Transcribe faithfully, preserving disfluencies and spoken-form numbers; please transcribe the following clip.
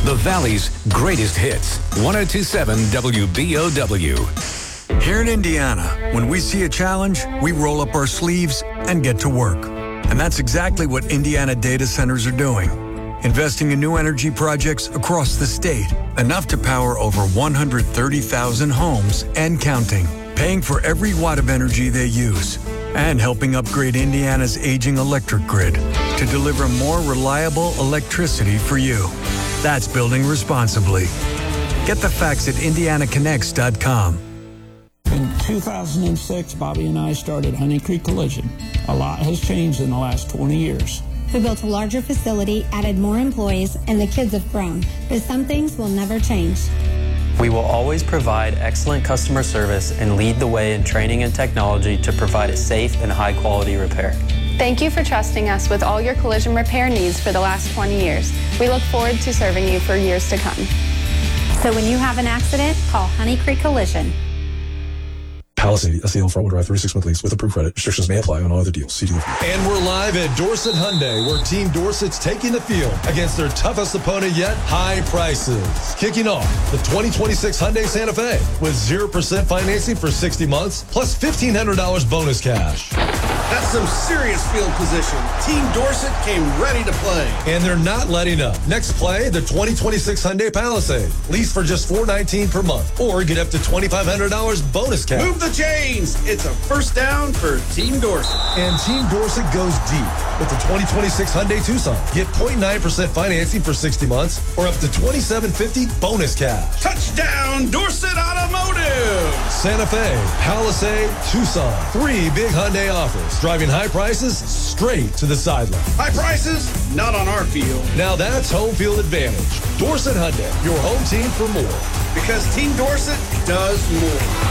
the Valley's greatest hits. one oh two point seven W B O W. Here in Indiana, when we see a challenge, we roll up our sleeves and get to work. And that's exactly what Indiana data centers are doing. Investing in new energy projects across the state, enough to power over one hundred thirty thousand homes and counting, paying for every watt of energy they use, and helping upgrade Indiana's aging electric grid to deliver more reliable electricity for you. That's building responsibly. Get the facts at indiana connects dot com. In two thousand six, Bobby and I started Honey Creek Collision. A lot has changed in the last twenty years. We built a larger facility, added more employees, and the kids have grown. But some things will never change. We will always provide excellent customer service and lead the way in training and technology to provide a safe and high-quality repair. Thank you for trusting us with all your collision repair needs for the last twenty years. We look forward to serving you for years to come. So when you have an accident, call Honey Creek Collision. Palisade, a sale for all drive thirty-six month lease with approved credit. Restrictions may apply on all other deals. See dealer. And we're live at Dorset Hyundai, where Team Dorset's taking the field against their toughest opponent yet, high prices. Kicking off the twenty twenty-six Hyundai Santa Fe with zero percent financing for sixty months, plus fifteen hundred dollars bonus cash. That's some serious field position. Team Dorset came ready to play. And they're not letting up. Next play, the twenty twenty-six Hyundai Palisade. Lease for just four hundred nineteen dollars per month, or get up to twenty-five hundred dollars bonus cash. Move the chains. It's a first down for Team Dorset. And Team Dorset goes deep with the twenty twenty-six Hyundai Tucson. Get zero point nine percent financing for sixty months, or up to twenty-seven fifty bonus cash. Touchdown, Dorset Automotive! Santa Fe, Palisade, Tucson. Three big Hyundai offers. Driving high prices straight to the sideline. High prices? Not on our field. Now that's home field advantage. Dorset Hyundai, your home team for more. Because Team Dorset does more.